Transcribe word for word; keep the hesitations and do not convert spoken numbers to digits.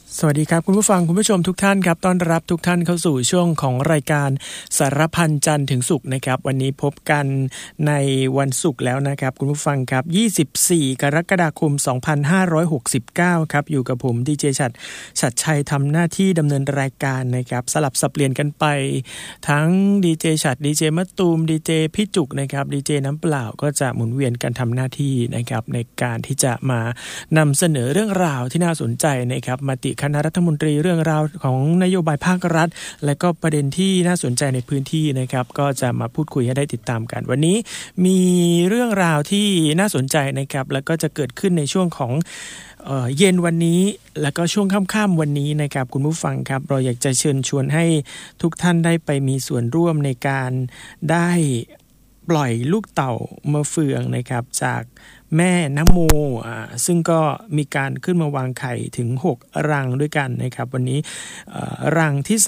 สวัสดีครับคุณผู้ฟังคุณผู้ชมทุกท่านครับต้อนรับทุกท่านเข้าสู่ช่วงของรายการสารพันจันทร์ถึงศุกร์นะครับวันนี้พบกันในวันศุกร์แล้วนะครับคุณผู้ฟังครับยี่สิบสี่กรกฎาคมสองพันห้าร้อยหกสิบเก้าครับอยู่กับผมดีเจฉัตรฉัตรชัยทำหน้าที่ดำเนินรายการนะครับสลับสับเปลี่ยนกันไปทั้งดีเจฉัตรดีเจมะตูมดีเจพี่จุกนะครับดีเจน้ำเปล่าก็จะหมุนเวียนกันทำหน้าที่นะครับในการที่จะมานำเสนอเรื่องราวที่น่าสนใจนะครับมติคณะรัฐมนตรีเรื่องราวของนโยบายภาครัฐและก็ประเด็นที่น่าสนใจในพื้นที่นะครับก็จะมาพูดคุยให้ได้ติดตามกันวันนี้มีเรื่องราวที่น่าสนใจนะครับแล้วก็จะเกิดขึ้นในช่วงของเอ่อเย็นวันนี้แล้วก็ช่วงค่ำๆวันนี้นะครับคุณผู้ฟังครับเราอยากจะเชิญชวนให้ทุกท่านได้ไปมีส่วนร่วมในการได้ปล่อยลูกเต่ามาเฟืองนะครับจากแม่น้ำโมอ่าซึ่งก็มีการขึ้นมาวางไข่ถึงหกรังด้วยกันนะครับวันนี้รังที่